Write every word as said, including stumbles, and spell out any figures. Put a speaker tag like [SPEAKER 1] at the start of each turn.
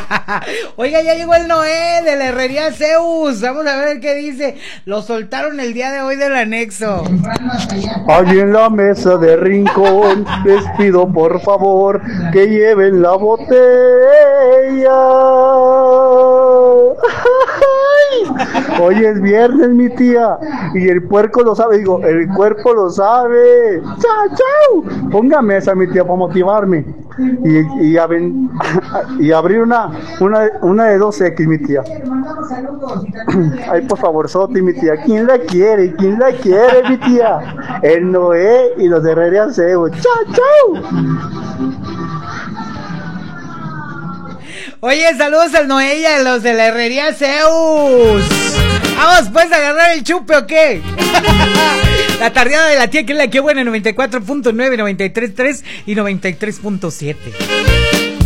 [SPEAKER 1] Oiga, ya llegó el Noé de la herrería Zeus. Vamos a ver qué dice. Lo soltaron el día de hoy del anexo.
[SPEAKER 2] Allí en la mesa de rincón les pido por favor que lleven la botella. Hoy es viernes, mi tía, y el puerco lo sabe, digo, el cuerpo lo sabe. ¡Chao, chao! Póngame esa, mi tía, para motivarme. Y, y, aben, y abrir una, una, una de dos X, mi tía. Ay, por favor, Soti, mi tía. ¿Quién la quiere? ¿Quién la quiere, mi tía? El Noé y los de Herrería Zeus. ¡Chao, chao!
[SPEAKER 1] Oye, saludos al Noé y a los de la herrería Zeus. Vamos, pues, a agarrar el chupe, ¿o qué? La tardeada de la tía, que es la que buena, noventa y cuatro punto nueve, noventa y tres punto tres y noventa y tres punto siete.